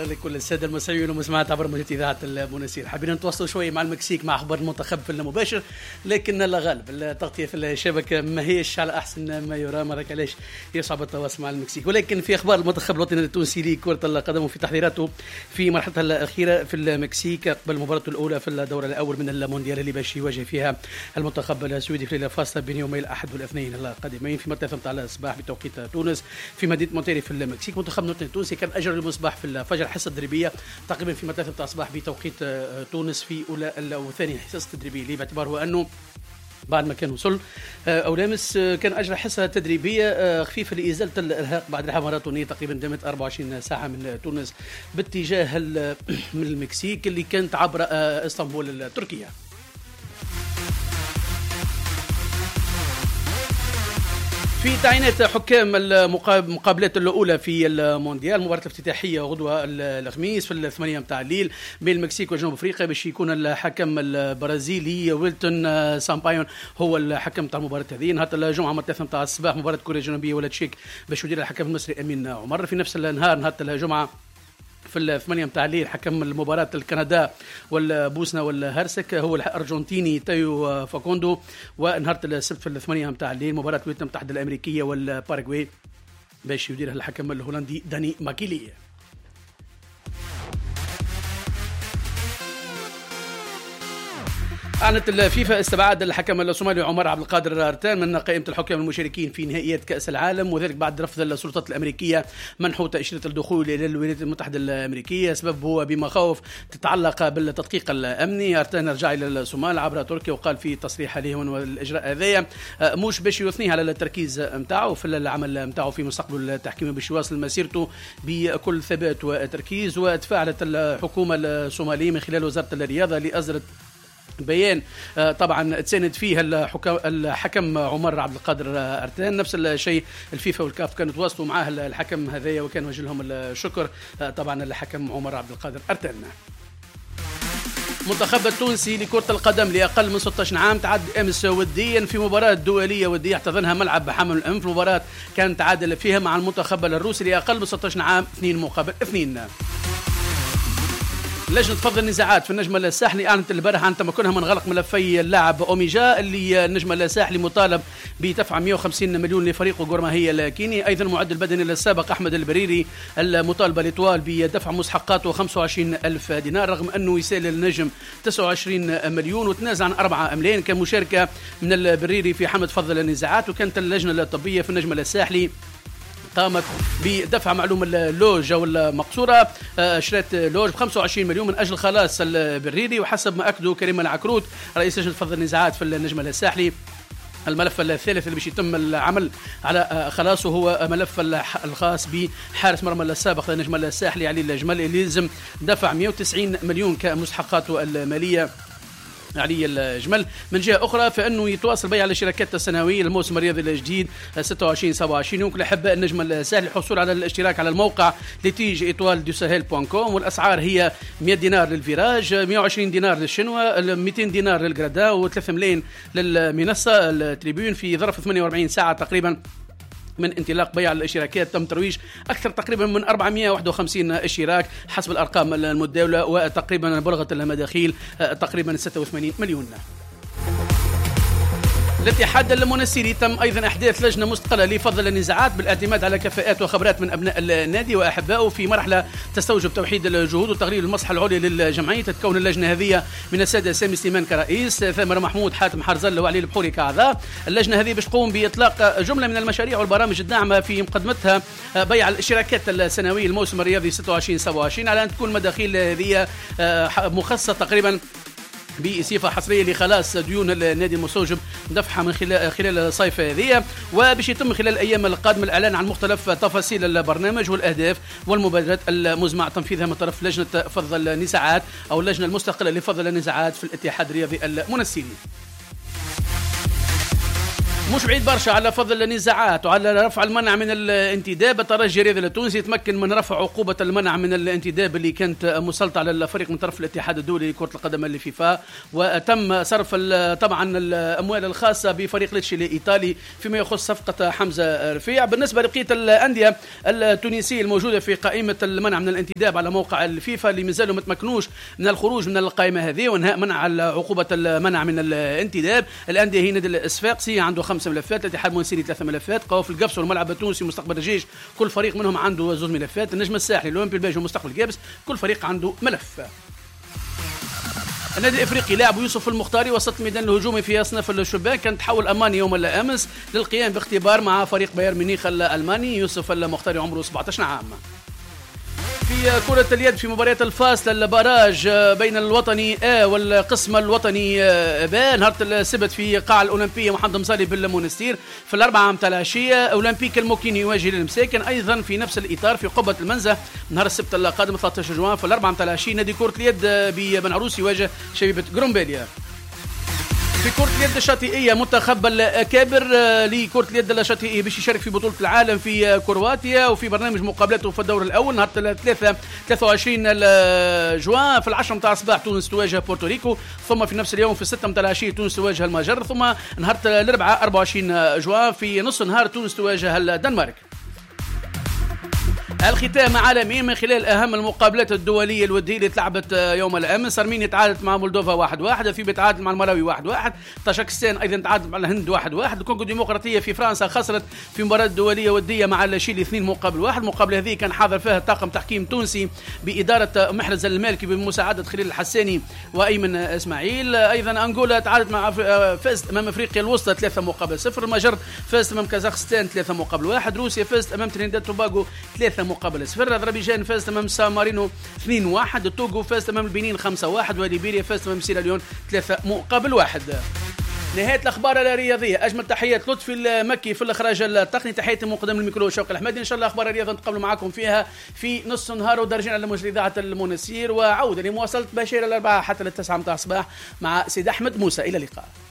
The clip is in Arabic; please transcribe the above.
لكل الساده المصريين ومسمعات عبر موجات اذاعه المنسير. حابين نتواصلوا شويه مع المكسيك مع اخبار المنتخب في المباشر، لكن لا غالب التغطيه في الشبكه ما هيش على احسن ما يرام، هذاك علاش يصعب التواصل مع المكسيك. ولكن في اخبار المنتخب الوطني التونسي لكره القدم وفي تحضيراته في مرحلته الاخيره في المكسيك قبل مباراته الاولى في الدور الاول من المونديال اللي باش يواجه فيها المنتخب السعودي في ليله فاصله بين يومي الاحد والاثنين القادمين في مرتفع نتاع الصباح بتوقيت تونس في مدينه مونتيري في المكسيك. منتخب الوطني التونسي كان اجر المصباح في الفجر حصه تدريبيه تقريبا في مرتفع نتاع الصباح بتوقيت تونس في اولى او ثاني حصه تدريبيه ليه باعتباره انه بعد ما كان وصل او لامس كان اجرى حصه تدريبيه خفيفه لازاله الارهاق بعد رحله ماراثونيه تقريبا دامت 24 ساعه من تونس باتجاه من المكسيك اللي كانت عبر اسطنبول التركيه. في تعيينات حكام المقابلات الأولى في المونديال، مباراة الافتتاحية غدوة الخميس في 8 متاع الليل بين المكسيك وجنوب أفريقيا باش يكون الحكم البرازيلي ويلتون سامبايون هو الحكم تاع المباراة هذه. نهار الجمعة مرتفع متاع الصباح مباراة كوريا الجنوبية ولا تشيك باش يدير الحكم المصري أمين عمر. في نفس النهار نهار الجمعة في 8 متاع الليل حكم المباراة الكندا والبوسنة والهرسك هو الأرجنتيني تايو فاكوندو. ونهار السبت في 8 متاع الليل مباراة الولايات المتحدة الأمريكية والباراغواي باش يديرها الحكم الهولندي داني ماكيلي. أعلنت الفيفا استبعاد الحكم الصومالي عمر عبد القادر أرتان من قائمة الحكام المشاركين في نهائيات كأس العالم، وذلك بعد رفض السلطات الأمريكية منحه تأشيرة الدخول إلى الولايات المتحدة الأمريكية. سبب هو بمخاوف تتعلق بالتدقيق الأمني. أرتان رجع إلى الصومال عبر تركيا وقال في تصريح عليه والإجراء هذايا مش باش يثنيه على التركيز متاعه في العمل متاعه في مستقبل التحكيم باش يواصل مسيرته بكل ثبات وتركيز. وتفاعلت الحكومة الصومالية من خلال وزارة الرياضة اللي أصدرت بيان طبعا تساند فيه الحكم عمر عبد القادر أرتان. نفس الشيء الفيفا والكاف كانوا تواصلوا معاه الحكم هذايا وكان وجه لهم الشكر طبعا الحكم عمر عبد القادر أرتان. منتخب التونسي لكرة القدم لأقل من 16 عام تعادل أمس وديا في مباراة دولية ودية احتضنها ملعب حمل الأنف. المباراة كان تعادل فيها مع المنتخب الروسي لأقل من 16 عام 2-2. لجنة فض النزاعات في النجم الساحلي أعلنت البارحة عن تمكنها من غلق ملفي اللاعب أوميجا اللي النجم الساحلي مطالب بدفع 150 مليون لفريقه غورماهية الكيني. أيضا المعد البدني السابق أحمد البريري المطالبة لطوال بدفع مستحقاته 25,000 دينار رغم أنه يسال النجم 29 مليون وتنازع عن 4 أملايين كمشاركة من البريري في حملة فض النزاعات. وكانت اللجنة الطبية في النجم الساحلي قامت بدفع معلوم اللوج أو المقصورة شريت لوج ب25 مليون من أجل خلاص البريري. وحسب ما أكده كريم العكروت رئيس لجنة فض النزاعات في النجم الساحلي الملف الثالث اللي باش يتم العمل على خلاصه هو ملف الخاص بحارس مرمى السابق للنجم الساحلي علي الجمل اللي لازم دفع 190 مليون كمستحقاته المالية علي الجمل. من جهة أخرى فإنه يتواصل بيع الاشتراكات السنوية للموسم الرياضي الجديد 26-27. يمكن أحباء النجم الساحلي الحصول على الاشتراك على الموقع لتيج إيطوال دو ساهيل .com والأسعار هي 100 دينار للفيراج 120 دينار للشنوة 200 دينار للجرادا و3 ملايين للمنصة التريبيون. في ظرف 48 ساعة تقريبا من انطلاق بيع الاشتراكات تم ترويج أكثر تقريبا من 451 اشتراك حسب الأرقام المتداولة وتقريبا بلغت المداخيل تقريبا 86 مليون. الاتحاد المنسيري تم أيضا إحداث لجنة مستقلة لفض النزاعات بالاعتماد على كفاءات وخبرات من أبناء النادي وأحبائه في مرحلة تستوجب توحيد الجهود وتقرير المصلحة العليا للجمعية. تتكون اللجنة هذه من السادة سامي سليمان كرئيس، ثامر محمود، حاتم حرزل وعلي البحوري كأعضاء. اللجنة هذه باش تقوم بإطلاق جملة من المشاريع والبرامج الداعمة في مقدمتها بيع الاشتراكات السنوية الموسم الرياضي 26-27 على أن تكون مداخيل هذه مخصصة تقريبا بصفة حصرية لخلاص ديون النادي المستوجب دفعها من خلال الصيف هذه. وباش يتم خلال الأيام القادمة الإعلان عن مختلف تفاصيل البرنامج والأهداف والمبادرات المزمع تنفيذها من طرف لجنة فض النزاعات أو اللجنة المستقلة لفض النزاعات في الاتحاد الرياضي المنسيري. مش بعيد برشا على فضل النزاعات وعلى رفع المنع من الانتداب. الترجي الرياضي التونسي يتمكن من رفع عقوبة المنع من الانتداب اللي كانت مسلطة على الفريق من طرف الاتحاد الدولي لكرة القدم الفيفا، وتم صرف طبعا الأموال الخاصة بفريق ليتشي الإيطالي فيما يخص صفقة حمزة رفيع. بالنسبة لبقية الأندية التونسية الموجودة في قائمة المنع من الانتداب على موقع الفيفا اللي مازالوا ما تمكنوش من الخروج من القائمة هذه وانهاء منع عقوبة المنع من الانتداب، الأندية هي نادي الصفاقسي عنده 5 ملفات، الاتحاد المنسيري 3 ملفات، قواف القفص والملعب التونسي ومستقبل الجيش كل فريق منهم عنده 2 ملفات، النجم الساحلي الأولمبي الباجي ومستقبل القابس كل فريق عنده ملف. النادي الافريقي لاعب يوسف المختاري وسط الميدان الهجومي في اصناف الشباك كان تحول اماني يوم الامس للقيام باختبار مع فريق بايرن ميونخ الالماني. يوسف المختاري عمره 17 عام. في كرة اليد في مباريات الفاصلة البراج بين الوطني A والقسم الوطني B نهار السبت في قاعة الأولمبية محمد مصالي بالمونستير في 4 متاع العشية. أولمبيك الموكيني يواجه المساكن أيضا في نفس الإطار في قبة المنزه نهار السبت القادم 13 جوان في 4 متاع العشية. نادي كرة اليد ببن عروس يواجه شبيبة جرومبيليا. في كرة اليد الشاطئية منتخب الأكابر لكرة اليد الشاطئية باش يشارك في بطولة العالم في كرواتيا وفي برنامج مقابلته في الدور الأول نهار 23 جوان في 10 متاع الصباح تونس تواجه بورتوريكو، ثم في نفس اليوم في 6 متاع العشية تونس تواجه المجر، ثم نهار الأربعاء 24 جوان في نص النهار تونس تواجه الدنمارك. الختام عالميا من خلال أهم المقابلات الدولية الودية اللي تلعبت يوم الأمس. أرمينيا تعادلت مع مولدوفا 1-1، اثيوبيا تعادلت مع الملاوي 1-1، طاجكستان أيضا تعادلت مع الهند 1-1، الكونغو الديمقراطية في فرنسا خسرت في مباراة دولية ودية مع الشيلي 2-1. المقابلة هذه كان حاضر فيها طاقم تحكيم تونسي بإدارة محرز المالكي بمساعدة خليل الحساني وأيمن إسماعيل. أيضا أنغولا تعادلت مع فازت أمام أفريقيا الوسطى 3-0، المجر فازت أمام كازاخستان 3-1، روسيا فازت أمام ترينيداد توباغو 3-0، أذربيجان فازت أمام سان مارينو 2-1، التوغو فازت أمام البنين 5-1، وليبيريا فازت أمام سيراليون 3-1. نهاية الأخبار الرياضية. أجمل تحيات لطفي المكي في الإخراج التقني، تحياتي مقدم الميكرو شوقي الحمادي. إن شاء الله أخبار الرياضة نتقابل معكم فيها في نص نهار ودرجنا على مجرى إذاعة المنسير، وعودة لمواصلة بشير الأربعاء حتى 9 متاع الصباح مع سيد أحمد موسى. إلى اللقاء.